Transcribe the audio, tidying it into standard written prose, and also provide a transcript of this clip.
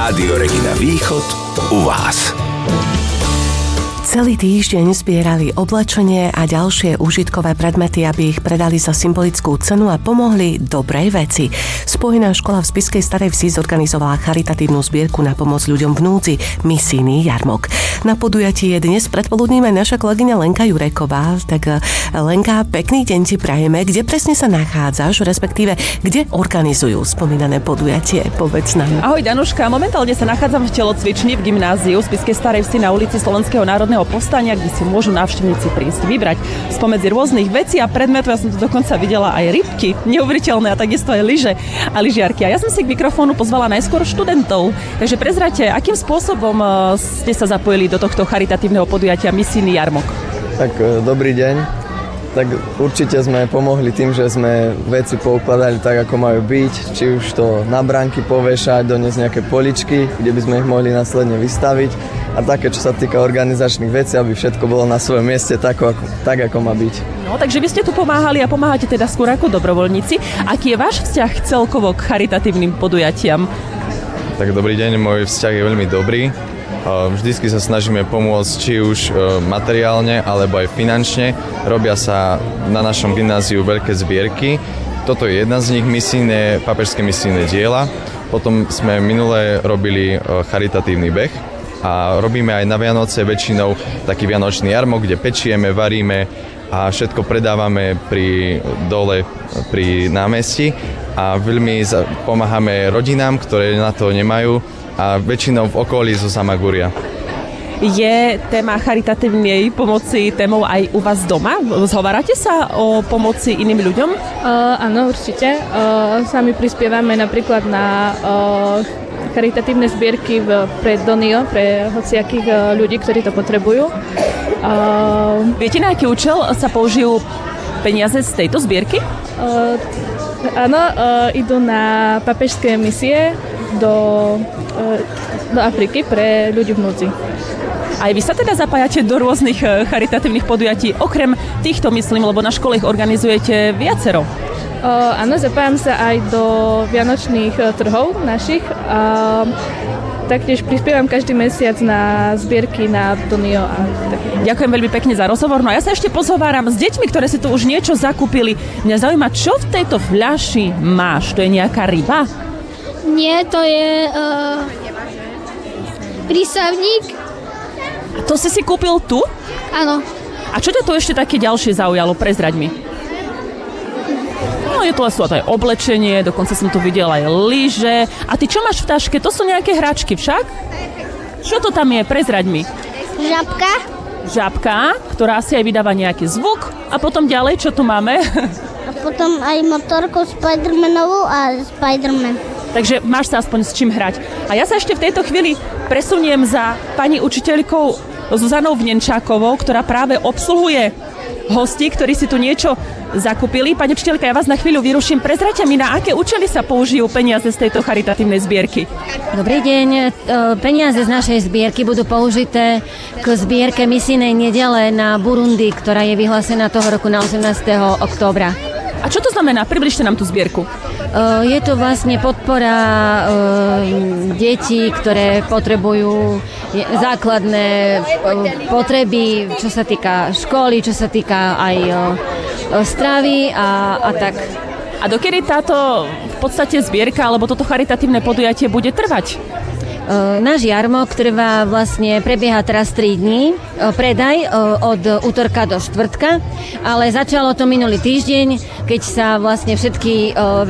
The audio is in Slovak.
Rádio Regina Východ u vás. Celý týždeň zbierali oblečenie a ďalšie užitkové predmety, aby ich predali za symbolickú cenu a pomohli dobrej veci. Spojená škola v Spišskej Starej Vsi zorganizovala charitatívnu zbierku na pomoc ľuďom v núdzi, misijný jarmok. Na podujatí je dnes predpoludním aj naša kolegyňa Lenka Jureková. Tak Lenka, pekný deň ti prajeme. Kde presne sa nachádzaš, respektíve kde organizujú spomínané podujatie? Povedz nám. Ahoj Danuška, momentálne sa nachádzam v telocvični v gymnáziu Spišskej Starej Vsi na ulici Slovenského národného povstania, kde si môžu návštevníci prísť vybrať spomedzi rôznych vecí a predmetov. Ja som tu dokonca videla aj rybky, neuveriteľné, a takisto aj lyže a lyžiarky. A ja som si k mikrofónu pozvala najskôr študentov. Takže prezrate, akým spôsobom ste sa zapojili do tohto charitatívneho podujatia Misijný jarmok? Tak dobrý deň. Tak určite sme pomohli tým, že sme veci poukladali tak, ako majú byť. Či už to na bránky povešať, doniesť nejaké poličky, kde by sme ich mohli následne vystaviť. A také, čo sa týka organizačných vecí, aby všetko bolo na svojom mieste tak, ako má byť. No, takže vy ste tu pomáhali a pomáhate teda skôr ako dobrovoľníci. Aký je váš vzťah celkovo k charitatívnym podujatiam? Tak dobrý deň, môj vzťah je veľmi dobrý. Vždycky sa snažíme pomôcť či už materiálne alebo aj finančne. Robia sa na našom gymnáziu veľké zbierky. Toto je jedna z nich, pápežské misijné diela. Potom sme minulé robili charitatívny beh a robíme aj na Vianoce väčšinou taký vianočný jarmok, kde pečieme, varíme a všetko predávame dole pri námestí a veľmi pomáhame rodinám, ktoré na to nemajú, a väčšinou v okolí zo Samagúria. Je téma charitatívnej pomoci témou aj u vás doma? Zhovárate sa o pomoci iným ľuďom? Áno, určite. Sami prispievame napríklad na charitatívne zbierky pre Donio, pre hociakých ľudí, ktorí to potrebujú. Viete, na aký účel sa použijú peniaze z tejto zbierky? Áno, idú na pápežské misie do Afriky pre ľudí v núdzi. Aj vy sa teda zapájate do rôznych charitatívnych podujatí, okrem týchto, myslím, lebo na škole ich organizujete viacero. Áno, zapájam sa aj do vianočných trhov našich. Taktiež prispievam každý mesiac na zbierky na Donio. Ďakujem veľmi pekne za rozhovor. No a ja sa ešte pozhováram s deťmi, ktoré si tu už niečo zakúpili. Mňa zaujíma, čo v tejto fľaši máš? To je nejaká ryba? Nie, to je prísavník. A to si kúpil tu? Áno. A čo ťa tu ešte také ďalšie zaujalo? Prezraď mi. No je to aj oblečenie, dokonca som tu videla aj lyže. A ty čo máš v taške? To sú nejaké hračky však? Čo to tam je? Prezraď mi. Žabka. Žabka, ktorá si aj vydáva nejaký zvuk. A potom ďalej, čo tu máme? A potom aj motorku Spidermanovú a Spiderman. Takže máš sa aspoň s čím hrať. A ja sa ešte v tejto chvíli presuniem za pani učiteľkou Zuzanou Vnenčákovou, ktorá práve obsluhuje hostí, ktorí si tu niečo zakúpili. Pani učiteľka, ja vás na chvíľu vyruším. Prezraďte mi, na aké účely sa použijú peniaze z tejto charitatívnej zbierky? Dobrý deň. Peniaze z našej zbierky budú použité k zbierke misijnej nedele na Burundi, ktorá je vyhlásená toho roku na 18. októbra. A čo to znamená? Približte nám tú zbierku. Je to vlastne podpora detí, ktoré potrebujú základné potreby, čo sa týka školy, čo sa týka aj stravy a tak. A dokedy táto v podstate zbierka alebo toto charitatívne podujatie bude trvať? Náš jarmok prebieha teraz 3 dní, predaj od útorka do štvrtka, ale začalo to minulý týždeň, keď sa vlastne všetky